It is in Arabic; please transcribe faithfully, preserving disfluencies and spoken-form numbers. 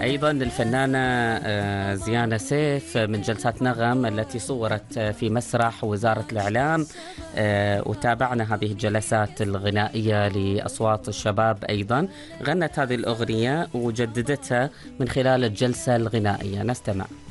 أيضا الفنانة آه، زيانة سيف من جلسات نغم التي صورت في مسرح وزارة الإعلام، آه، وتابعنا هذه الجلسات الغنائية لأصوات الشباب. أيضا غنت هذه الأغنية وجددتها من خلال الجلسة الغنائية. نستمع.